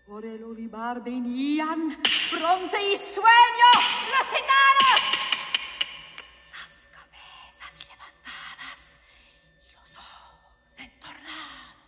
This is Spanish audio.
Por el olivar venían, bronce y sueño, la ciudad.